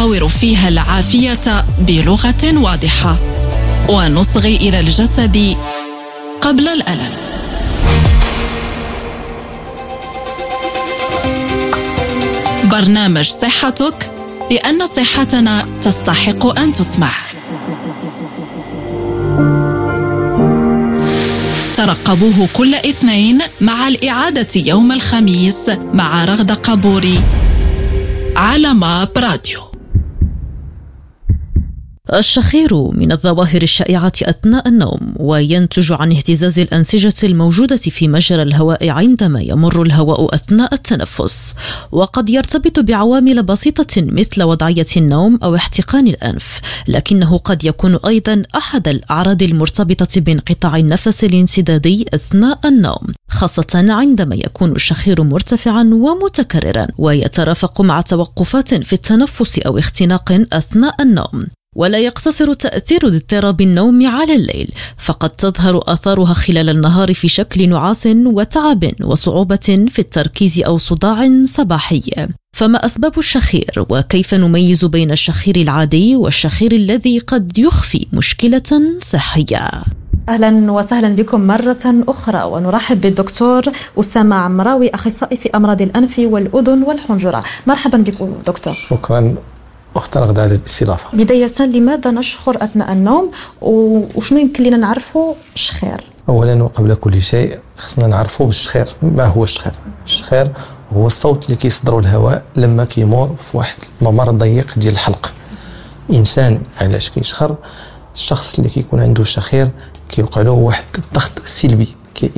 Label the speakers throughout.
Speaker 1: نحاور فيها العافية بلغة واضحة ونصغي إلى الجسد قبل الألم. برنامج صحتك، لأن صحتنا تستحق أن تسمع. ترقبوه كل اثنين مع الإعادة يوم الخميس مع رغدة قبوري على ماب راديو.
Speaker 2: الشخير من الظواهر الشائعة أثناء النوم، وينتج عن اهتزاز الأنسجة الموجودة في مجرى الهواء عندما يمر الهواء أثناء التنفس، وقد يرتبط بعوامل بسيطة مثل وضعية النوم أو احتقان الأنف، لكنه قد يكون أيضا أحد الأعراض المرتبطة بانقطاع النفس الانسدادي أثناء النوم، خاصة عندما يكون الشخير مرتفعا ومتكررا ويترافق مع توقفات في التنفس أو اختناق أثناء النوم. ولا يقتصر تأثير اضطراب النوم على الليل، فقد تظهر آثارها خلال النهار في شكل نعاس وتعب وصعوبة في التركيز أو صداع صباحي. فما أسباب الشخير، وكيف نميز بين الشخير العادي والشخير الذي قد يخفي مشكلة صحية؟
Speaker 3: أهلا وسهلا بكم مرة أخرى، ونرحب بالدكتور أسامة عمراوي، أخصائي في أمراض الأنف والأذن والحنجرة. مرحبا بكم دكتور.
Speaker 4: شكرا أخت رغدة على الاستضافة.
Speaker 3: بداية، لماذا نشخر أثناء النوم، وشنو يمكن لنا نعرفوا الشخير؟
Speaker 4: أولا وقبل كل شيء خصنا نعرفوا بالشخير. ما هو الشخير؟ الشخير هو الصوت اللي كيصدروا الهواء لما كيمر في واحد الممر ضيق ديال الحلق. إنسان علاش كيشخر؟ الشخص اللي كيكون عنده الشخير كيوقع له واحد الضغط سلبي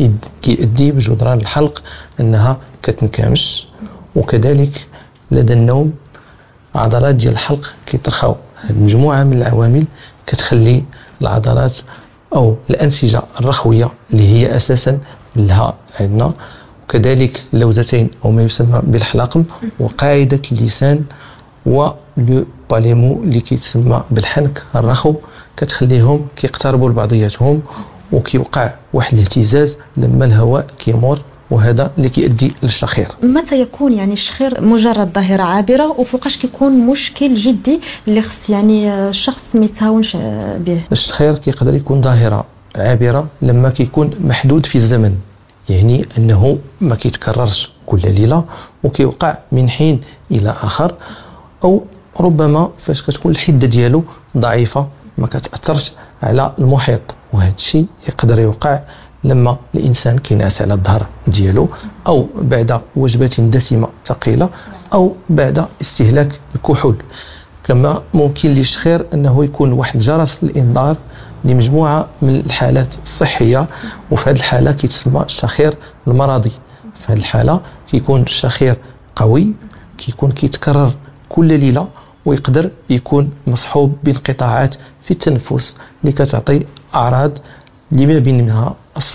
Speaker 4: كيؤدي بجدران الحلق أنها كتنكمش، وكذلك لدى النوم عضلات ديال الحلق كيترخاو. هذه مجموعة من العوامل كتخلي العضلات أو الأنسجة الرخوية اللي هي أساسا لها عندنا، وكذلك اللوزتين أو ما يسمى بالحلقم وقاعدة اللسان ولو باليمو اللي كيتسمى بالحنك الرخو، كتخليهم كيقتربوا لبعضياتهم وكيوقع واحد الاهتزاز لما الهواء كيمر، وهذا اللي كيؤدي للشخير.
Speaker 3: متى يكون الشخير مجرد ظاهرة عابرة، وفوقاش كيكون مشكل جدي اللي خص الشخص ما يتهاونش به؟
Speaker 4: الشخير كيقدر يكون ظاهرة عابرة لما كيكون محدود في الزمن، يعني أنه ما كيتكررش كل ليلة وكيوقع من حين إلى آخر، أو ربما فاش كتكون الحدة ديالو ضعيفة ما كتأثرش على المحيط، وهذا الشيء يقدر يوقع لما الإنسان كينعس على الظهر ديالو، أو بعد وجبات دسمة ثقيلة، أو بعد استهلاك الكحول. كما ممكن للشخير أنه يكون واحد جرس الإنذار لمجموعة من الحالات الصحية، وفي هذه الحالة كيتسمى الشخير المرضي. في هذه الحالة كيكون الشخير قوي، كيكون كيتكرر كل ليلة، ويقدر يكون مصحوب بانقطاعات في التنفس اللي كتعطي أعراض لما بينها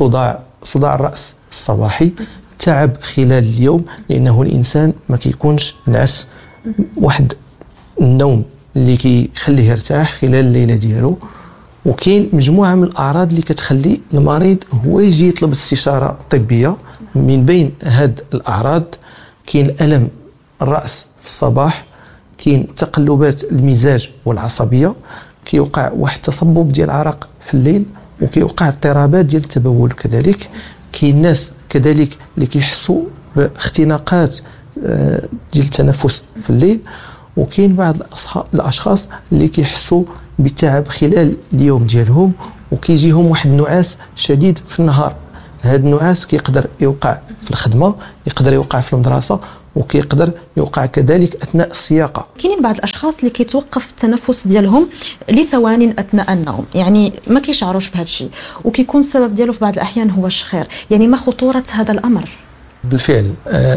Speaker 4: صداع الرأس الصباحي، تعب خلال اليوم لأنه الإنسان ما كيكونش نعس واحد النوم اللي كيخليه يرتاح خلال الليلة ديالو. وكاين مجموعة من الأعراض اللي كتخلي المريض هو يجي يطلب استشارة طبية. من بين هاد الأعراض كاين ألم الرأس في الصباح، كاين تقلبات المزاج والعصبية، كيوقع واحد تصبب ديال العرق في الليل، وكيوقع اضطرابات ديال التبول. كذلك كاين ناس كذلك اللي كيحسوا باختناقات ديال التنفس في الليل، وكاين بعض الاشخاص اللي كيحسوا بالتعب خلال اليوم ديالهم، وكيجيهم واحد النعاس شديد في النهار. هذا النعاس كيقدر يوقع في الخدمه، يقدر يوقع في المدرسه، وكيقدر يوقع كذلك اثناء السياقه.
Speaker 3: كاينين بعض الاشخاص اللي كيتوقف التنفس ديالهم لثوان اثناء النوم، يعني ما كيشعروش بهذا الشيء، وكيكون السبب ديالو في بعض الاحيان هو الشخير. يعني ما خطوره هذا الامر؟
Speaker 4: بالفعل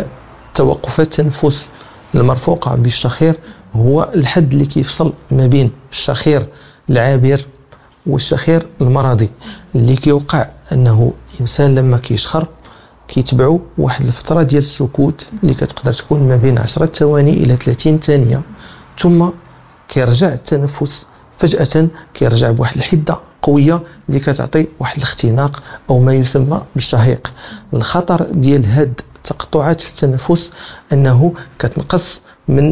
Speaker 4: توقفات التنفس المرفوقه بالشخير هو الحد اللي كيفصل ما بين الشخير العابر والشخير المرضي، اللي كيوقع انه الانسان لما كيشخر كيتبعوا واحد الفتره ديال السكوت اللي كتقدر تكون ما بين 10 ثواني الى 30 ثانيه، ثم كيرجع التنفس فجاه، كيرجع بواحد الحده قويه اللي كتعطي واحد الاختناق او ما يسمى بالشهيق. الخطر ديال هاد التقطعات في التنفس انه كتنقص من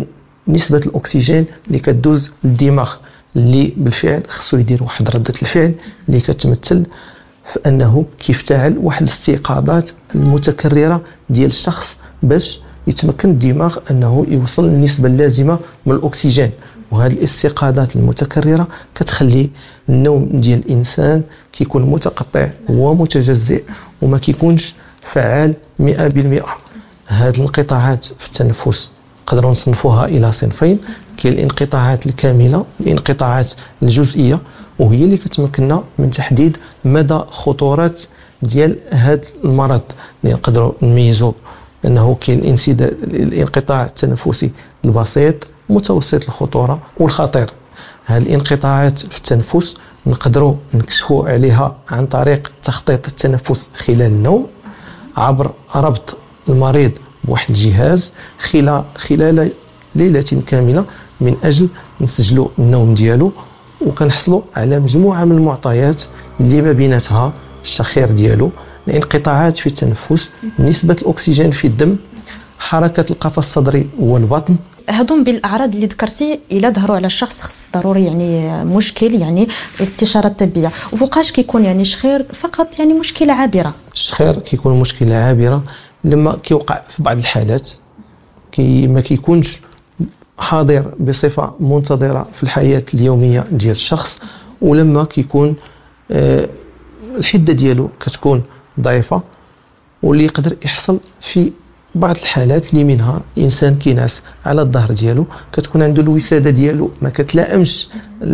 Speaker 4: نسبة الأكسجين اللي كتدوز للدماغ، اللي بالفعل خصو يدير واحد ردة الفعل اللي كتمثل في أنه كيفتعل واحد الاستيقاظات المتكررة ديال الشخص باش يتمكن الدماغ أنه يوصل للنسبة اللازمة من الأكسجين. وهذه الاستيقاظات المتكررة كتخلي النوم ديال الإنسان كيكون متقطع ومتجزئ وما كيكونش فعال 100%. هذه الانقطاعات في التنفس نقدروا نصنفوها إلى صنفين: كاين الانقطاعات الكاملة والانقطاعات الجزئية، وهي اللي كتمكننا من تحديد مدى خطورة ديال هذا المرض، اللي نقدروا نميزوا أنه كاين الانقطاع التنفسي البسيط، متوسط الخطورة والخطير. هذه الانقطاعات في التنفس نقدروا نكشفوا عليها عن طريق تخطيط التنفس خلال النوم عبر ربط المريض بواحد الجهاز خلال ليلة كاملة من أجل نسجلوا النوم ديالو، وكنحصلوا على مجموعة من المعطيات اللي ما بيناتها الشخير ديالو، الانقطاعات في التنفس، نسبة الأكسجين في الدم، حركة القفص الصدري والبطن.
Speaker 3: هادون بالاعراض اللي ذكرتي الا ظهروا على الشخص خص ضروري يعني مشكل يعني استشاره طبيه. وفوقاش كيكون يعني شخير فقط يعني مشكله عابره؟
Speaker 4: الشخير كيكون مشكله عابره لما كيوقع في بعض الحالات ما كيكونش حاضر بصفه منتظره في الحياه اليوميه ديال الشخص، ولما كيكون الحده ديالو كتكون ضعيفه، واللي يقدر يحصل في بعض الحالات اللي منها انسان كينعس على الظهر ديالو، كتكون عنده الوساده ديالو ما كتلائمش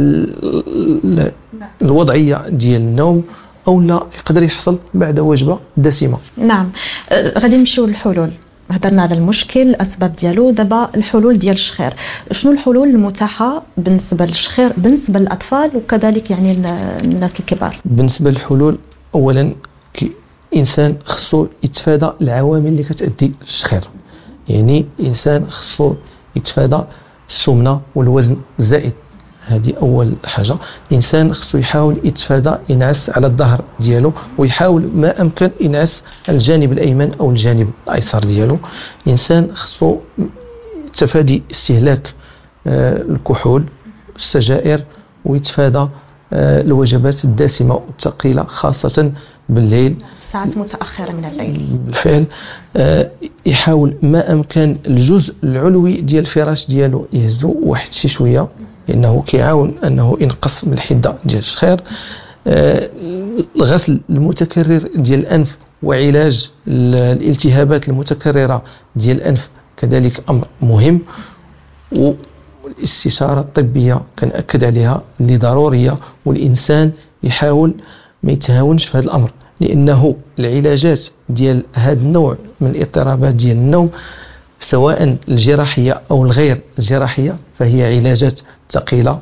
Speaker 4: الوضعيه ديال النوم، او لا يقدر يحصل بعد وجبه دسمه.
Speaker 3: نعم. غادي نمشيو للحلول. هضرنا على المشكل الاسباب ديالو، دابا الحلول ديال الشخير. شنو الحلول المتاحه بالنسبه للشخير بالنسبه للاطفال وكذلك يعني الناس الكبار؟ بالنسبه
Speaker 4: للحلول، اولا إنسان خصو يتفادى العوامل اللي كتأدي للشخير. يعني إنسان خصو يتفادى السمنة والوزن الزائد، هذه أول حاجة. إنسان خصو يحاول يتفادى ينعس على الظهر ديالو، ويحاول ما أمكن ينعس على الجانب الأيمن أو الجانب الأيسر ديالو. إنسان خصو تفادي استهلاك الكحول، السجائر، ويتفادى الوجبات الدسمة والثقيلة خاصة بالليل،
Speaker 3: ساعات متأخرة من الليل.
Speaker 4: بالفعل يحاول ما أمكن الجزء العلوي ديال الفراش ديالو يهزو واحد شي شوية، لأنه كيعاون أنه ينقص من الحدة ديال الشخير. الغسل المتكرر ديال الأنف وعلاج الالتهابات المتكررة ديال الأنف كذلك أمر مهم. والاستشارة الطبية كنأكد عليها اللي ضرورية، والإنسان يحاول ما يتهاونش في هذا الأمر، لأنه العلاجات ديال هذا النوع من الاضطرابات ديال النوم سواء الجراحية أو الغير الجراحية فهي علاجات ثقيلة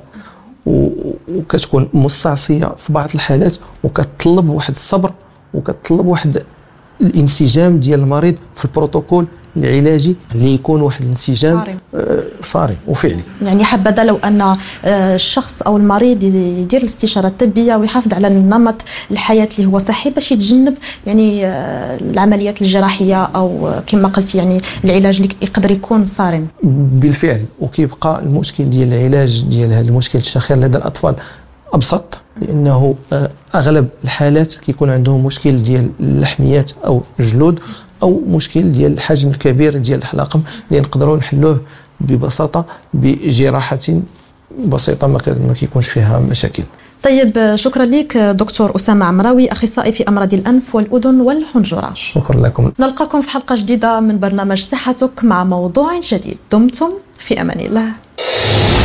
Speaker 4: وكتكون مستعصية في بعض الحالات، وكتطلب واحد الصبر وكتطلب واحد الانسجام ديال المريض في البروتوكول العلاجي اللي يكون واحد الانسجام صارم وفعلي.
Speaker 3: يعني حبذا لو ان الشخص او المريض يدير الاستشاره الطبيه ويحافظ على النمط الحياه اللي هو صحي باش يتجنب يعني العمليات الجراحيه او كما قلتي يعني العلاج اللي يقدر يكون صارم.
Speaker 4: بالفعل. وكيبقى المشكل ديال العلاج ديال هذا المشكل الشخير لدى الاطفال ابسط، لانه اغلب الحالات كيكون عندهم مشكل ديال اللحميات او الجلود، او مشكل ديال الحجم الكبير ديال الحلاقم اللي نقدروا نحلوه ببساطه بجراحه بسيطه ما كيكونش فيها مشاكل.
Speaker 3: طيب، شكرا لك دكتور أسامة عمراوي، أخصائي في أمراض الأنف والأذن والحنجرة.
Speaker 4: شكرا لكم.
Speaker 3: نلقاكم في حلقة جديدة من برنامج صحتك مع موضوع جديد. دمتم في أمان الله.